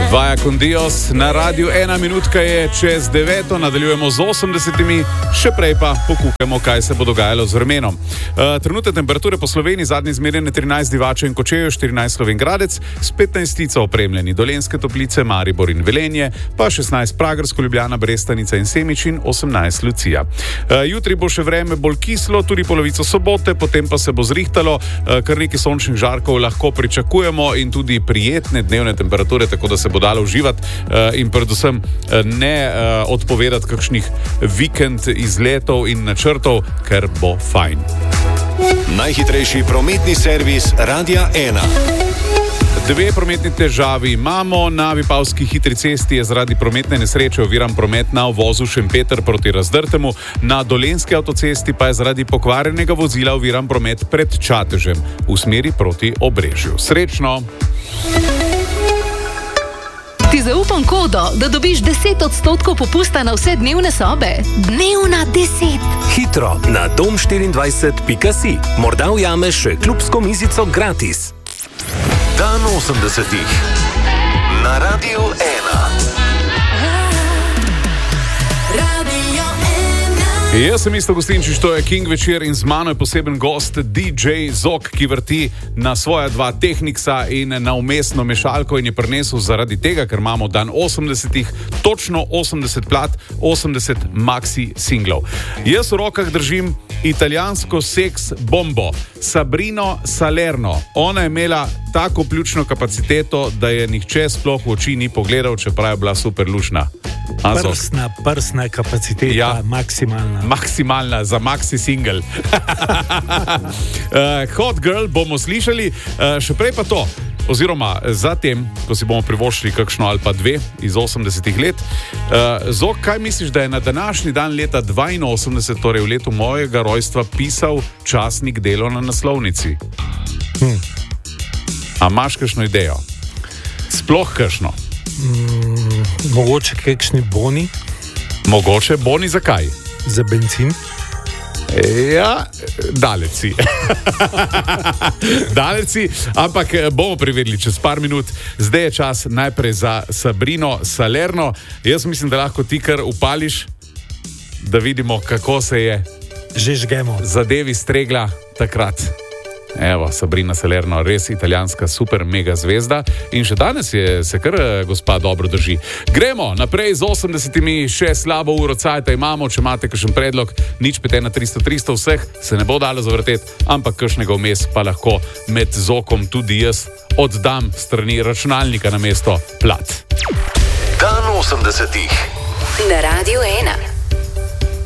Vaja con Dios na Radiu 1 minutka je čez 9, nadaljujemo z 80, še prej pa pokukajmo, kaj se bo dogajalo z vremenom. Trenutne temperature po Sloveniji, zadnji izmerjene 13 Divača in Kočevje, 14 Slovenj-Gradec, s 15 opremljeni Dolenjske Toplice, Maribor in Velenje, pa 16 Pragersko, Ljubljana, Brestanica in Semič in 18 Lucija. Jutri bo še vreme bolj kislo, tudi polovico sobote, potem pa se bo zrihtalo, kar nekaj sončnih žarkov lahko pričakujemo in tudi prijetne dnevne temperature, tako da se bo dalo uživati in predvsem ne odpovedati kakšnih vikend izletov in načrtov, ker bo fajn. Najhitrejši prometni servis Radia 1. Dve prometni težavi imamo. Na Vipavski hitri cesti je zaradi prometne nesreče oviran promet na uvozu Šempeter proti Razdrtemu, na Dolenjski avtocesti pa je zaradi pokvarjenega vozila oviran promet pred Čatežem v smeri proti Obrežju. Srečno! Ti zaupam kodo, da dobiš 10% popusta na vse dnevne sobe. Dnevna 10. Hitro na dom24.si. Morda ujameš še klubsko mizico gratis. Dan 80. Na Radiu 1. Jaz sem Isto Gostinčič, to je King večer in z mano je poseben gost DJ Zok, ki vrti na svoja dva Technicsa in na umestno mešalko in je prinesel zaradi tega, ker imamo dan 80, točno 80 plat, 80 maxi singlov. Jaz v rokah držim italijansko seks bombo, Sabrino Salerno. Ona je imela tako pljučno kapaciteto, da je nihče sploh v oči ni pogledal, čeprav je bila super lušna. Prsna kapaciteta, ja, maksimalna za maxi single. Hot Girl bomo slišali, še prej pa to, oziroma zatem, ko si bomo privoščili kakšno ali pa dve iz 80-ih let. Zok, kaj misliš, da je na današnji dan leta 82, torej v letu mojega rojstva, pisal časnik Delo na naslovnici? A imaš kakšno idejo? Sploh kakšno? Mogoče kakšni boni? Mogoče boni za kaj? Za bencin? Ja, daleč si. Daleč si, ampak bomo preverili čez par minut. Zdaj je čas najprej za Sabrino Salerno. Jaz mislim, da lahko ti kar upališ, da vidimo, kako se je že žgemo zadevi stregla takrat. Evo, Sabrina Salerno, res italijanska super mega zvezda in še danes se kar gospa dobro drži. Gremo naprej z 80-imi, še slabo uro cajta imamo, če imate kakšen predlog, nič 5 na 300 vseh, se ne bo dalo zavrteti, ampak kakšnega vmes pa lahko med Zokom tudi jaz oddam strani računalnika na mesto plat. Dan 80. Na Radiu 1.